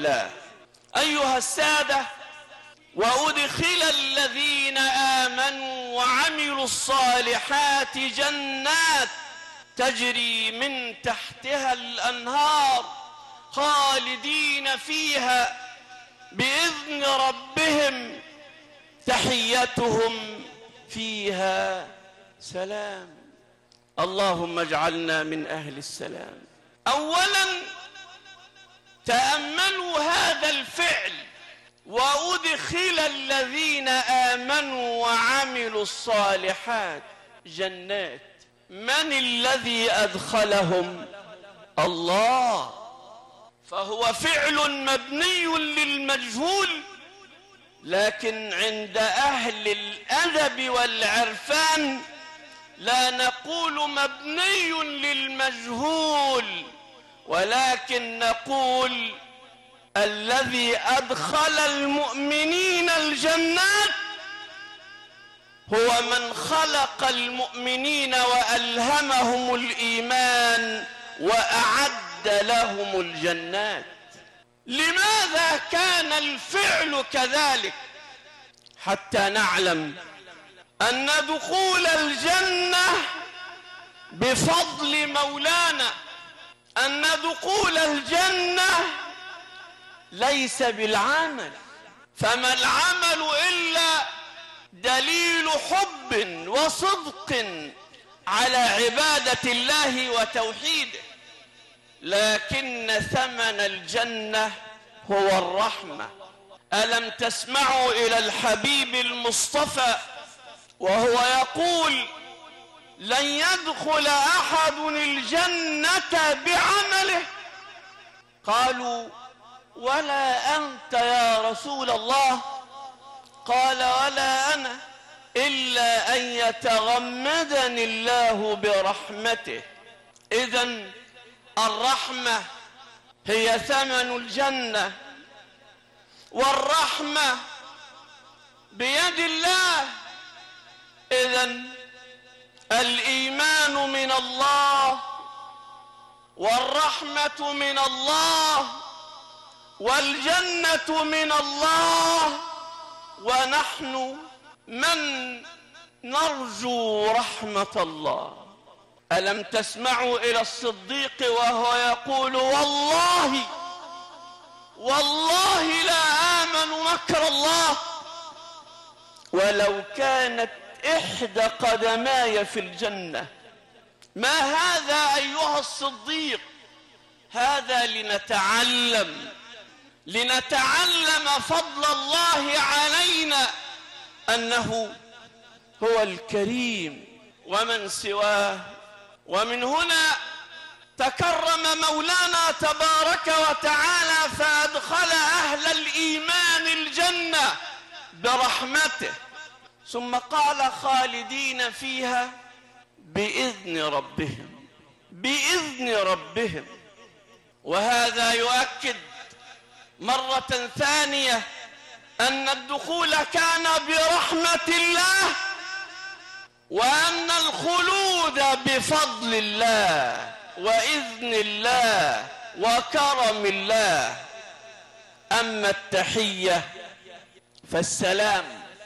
الله. أيها السادة، وأدخل الذين آمنوا وعملوا الصالحات جنات تجري من تحتها الأنهار خالدين فيها بإذن ربهم تحيتهم فيها سلام. اللهم اجعلنا من أهل السلام. أولا تأملوا هذا الفعل، وأدخل الذين آمنوا وعملوا الصالحات جنات. من الذي أدخلهم؟ الله. فهو فعل مبني للمجهول، لكن عند أهل الأدب والعرفان لا نقول مبني للمجهول، ولكن نقول الذي أدخل المؤمنين الجنات هو من خلق المؤمنين وألهمهم الإيمان وأعد لهم الجنات. لماذا كان الفعل كذلك؟ حتى نعلم أن دخول الجنة بفضل مولانا، أن دخول الجنة ليس بالعمل، فما العمل إلا دليل حب وصدق على عبادة الله وتوحيده، لكن ثمن الجنة هو الرحمة. ألم تسمعوا إلى الحبيب المصطفى وهو يقول لن يدخل أحد الجنة بعمله؟ قالوا ولا أنت يا رسول الله؟ قال ولا أنا، إلا أن يتغمدني الله برحمته. إذن الرحمة هي ثمن الجنة، والرحمة بيد الله. إذن الإيمان من الله، والرحمة من الله، والجنة من الله، ونحن من نرجو رحمة الله. ألم تسمعوا إلى الصديق وهو يقول والله لا آمن مكر الله ولو كانت إحدى قدماي في الجنة. ما هذا أيها الصديق؟ هذا لنتعلم فضل الله علينا، أنه هو الكريم ومن سواه. ومن هنا تكرم مولانا تبارك وتعالى فأدخل أهل الإيمان الجنة برحمته، ثم قال خالدين فيها بإذن ربهم. وهذا يؤكد مرة ثانية أن الدخول كان برحمة الله، وأن الخلود بفضل الله وإذن الله وكرم الله. أما التحية فالسلام،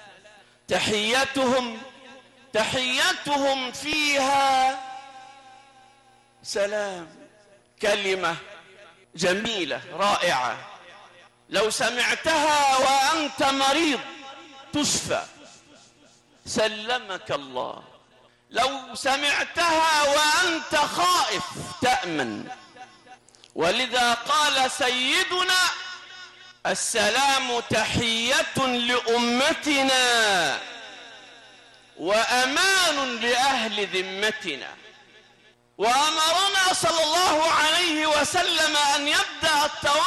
تحيتهم فيها سلام. كلمة جميلة رائعة، لو سمعتها وأنت مريض تشفى، سلمك الله. لو سمعتها وأنت خائف تأمن. ولذا قال سيدنا السلام تحية لأمتنا وأمان لأهل ذمتنا. وأمرنا صلى الله عليه وسلم أن يبدأ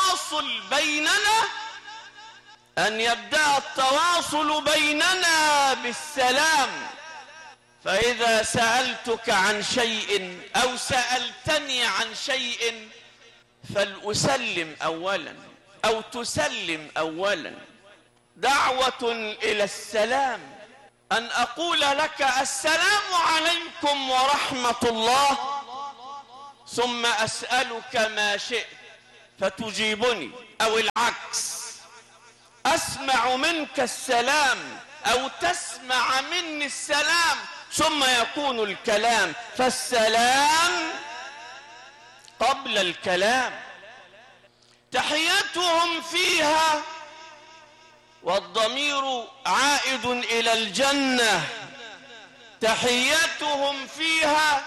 التواصل بيننا بالسلام. فإذا سألتك عن شيء أو سألتني عن شيء فلأسلم أولا أو تسلم أولا. دعوة إلى السلام، أن أقول لك السلام عليكم ورحمة الله، ثم أسألك ما شئت فتجيبني. أو العكس، أسمع منك السلام أو تسمع مني السلام ثم يكون الكلام، فالسلام قبل الكلام. تحيتهم فيها والضمير عائد إلى الجنة، تحيتهم فيها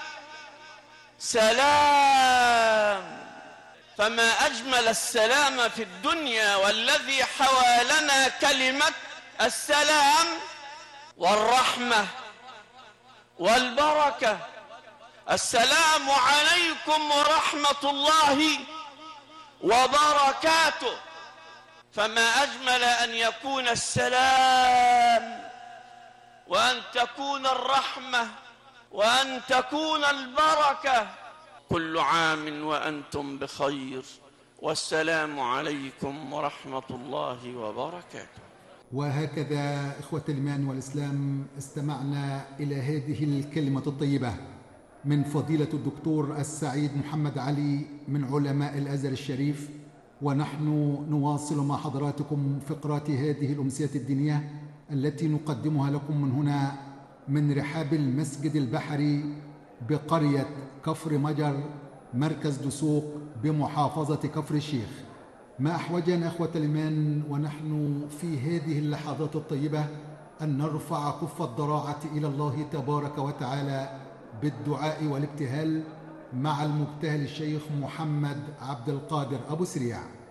سلام. فما أجمل السلام في الدنيا، والذي حوالنا كلمة السلام والرحمة والبركة. السلام عليكم ورحمة الله وبركاته. فما أجمل أن يكون السلام وأن تكون الرحمة وأن تكون البركة. كل عام وأنتم بخير، والسلام عليكم ورحمة الله وبركاته. وهكذا إخوة الإيمان والإسلام استمعنا إلى هذه الكلمة الطيبة من فضيلة الدكتور السعيد محمد علي من علماء الأزهر الشريف، ونحن نواصل مع حضراتكم فقرات هذه الأمسية الدينية التي نقدمها لكم من هنا من رحاب المسجد البحري بقرية كفر مجر مركز دسوق بمحافظة كفر الشيخ. ما أحوجنا أخوة الإيمان ونحن في هذه اللحظات الطيبة أن نرفع كف الضراعة إلى الله تبارك وتعالى بالدعاء والابتهال مع المبتهل الشيخ محمد عبد القادر أبو سريع.